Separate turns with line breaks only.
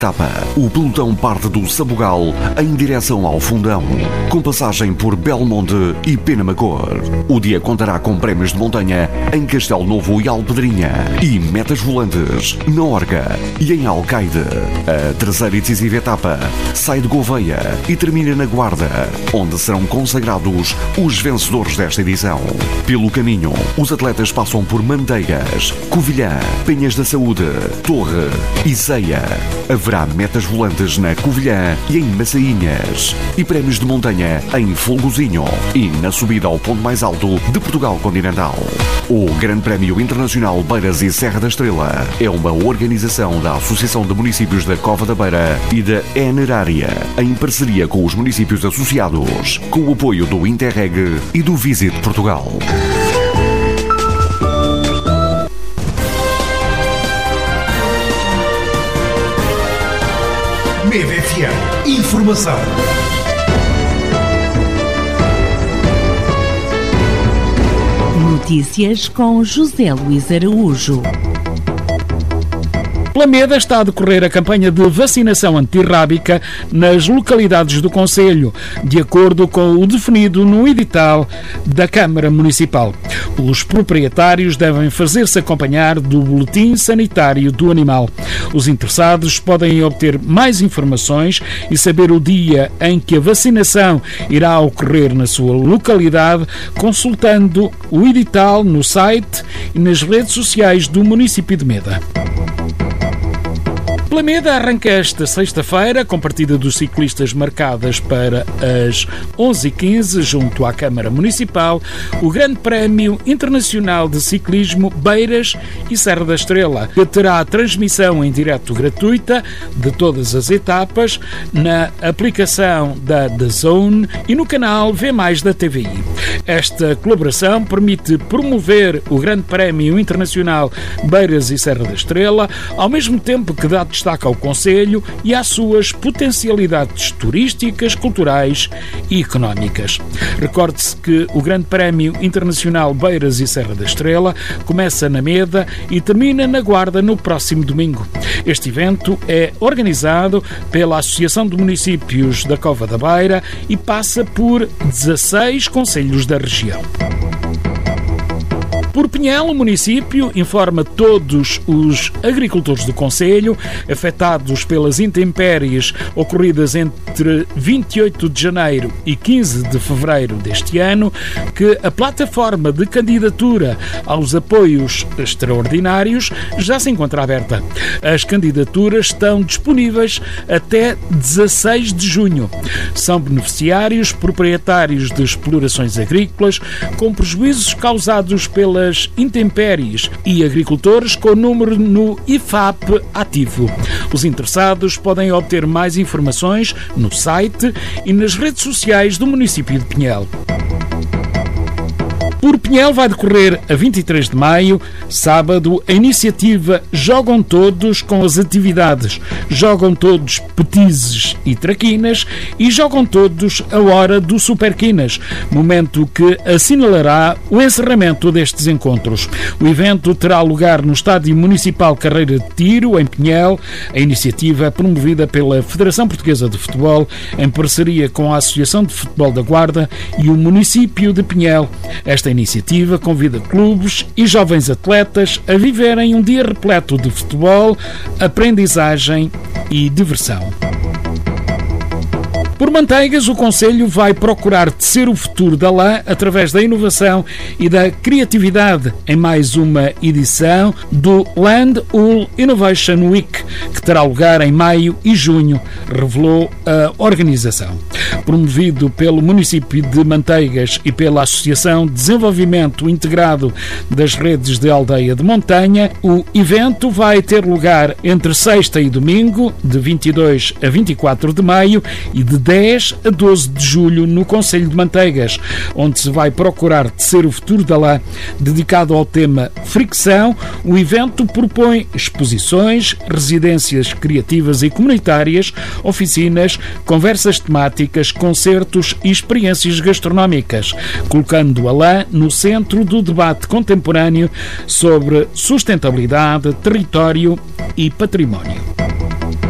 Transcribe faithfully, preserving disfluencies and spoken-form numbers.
Etapa. O pelotão parte do Sabugal em direção ao Fundão, com passagem por Belmonte e Penamacor. O dia contará com prémios de montanha em Castelo Novo e Alpedrinha e metas volantes na Orga e em Alcaide. A terceira e decisiva etapa sai de Gouveia e termina na Guarda, onde serão consagrados os vencedores desta edição. Pelo caminho, os atletas passam por Manteigas, Covilhã, Penhas da Saúde, Torre e Ceia. Haverá metas volantes na Covilhã e em Massainhas e prémios de montanha em Folgozinho e na subida ao ponto mais alto de Portugal continental. O Grande Prémio Internacional Beiras e Serra da Estrela é uma organização da Associação de Municípios da Cova da Beira e da Enerária, em parceria com os municípios associados, com o apoio do Interreg e do Visit Portugal.
M E D F M. Informação.
Notícias com José Luís Araújo.
Pela Meda está a decorrer a campanha de vacinação antirrábica nas localidades do concelho, de acordo com o definido no edital da Câmara Municipal. Os proprietários devem fazer-se acompanhar do boletim sanitário do animal. Os interessados podem obter mais informações e saber o dia em que a vacinação irá ocorrer na sua localidade, consultando o edital no site e nas redes sociais do município de Meda. Pela Meda arranca esta sexta-feira, com partida dos ciclistas marcadas para as onze e quinze, junto à Câmara Municipal, o Grande Prémio Internacional de Ciclismo Beiras e Serra da Estrela, que terá transmissão em direto gratuita de todas as etapas na aplicação da D A Z N e no canal V mais da T V I. Esta colaboração permite promover o Grande Prémio Internacional Beiras e Serra da Estrela, ao mesmo tempo que dá destaca ao concelho e às suas potencialidades turísticas, culturais e económicas. Recorde-se que o Grande Prémio Internacional Beiras e Serra da Estrela começa na Meda e termina na Guarda no próximo domingo. Este evento é organizado pela Associação de Municípios da Cova da Beira e passa por dezasseis concelhos da região. Por Pinhel, o município informa todos os agricultores do concelho afetados pelas intempéries ocorridas entre vinte e oito de janeiro e quinze de fevereiro deste ano que a plataforma de candidatura aos apoios extraordinários já se encontra aberta. As candidaturas estão disponíveis até dezasseis de junho. São beneficiários proprietários de explorações agrícolas com prejuízos causados pela intempéries e agricultores com número no I F A P ativo. Os interessados podem obter mais informações no site e nas redes sociais do município de Pinhel. Por Pinhel vai decorrer a vinte e três de maio, sábado, a iniciativa Jogam Todos com as atividades Jogam Todos Petizes e Traquinas e Jogam Todos a Hora do Superquinas, momento que assinalará o encerramento destes encontros. O evento terá lugar no Estádio Municipal Carreira de Tiro, em Pinhel. A iniciativa é promovida pela Federação Portuguesa de Futebol, em parceria com a Associação de Futebol da Guarda e o município de Pinhel. Esta iniciativa convida clubes e jovens atletas a viverem um dia repleto de futebol, aprendizagem e diversão. Por Manteigas, o concelho vai procurar tecer o futuro da lã através da inovação e da criatividade em mais uma edição do Land Wool Innovation Week, que terá lugar em maio e junho, revelou a organização. Promovido pelo município de Manteigas e pela Associação de Desenvolvimento Integrado das Redes de Aldeia de Montanha, o evento vai ter lugar entre sexta e domingo, de vinte e dois a vinte e quatro de maio e de dez a doze de julho no concelho de Manteigas, onde se vai procurar tecer o futuro da lã. Dedicado ao tema fricção, o evento propõe exposições, residências criativas e comunitárias, oficinas, conversas temáticas, concertos e experiências gastronómicas, colocando a lã no centro do debate contemporâneo sobre sustentabilidade, território e património.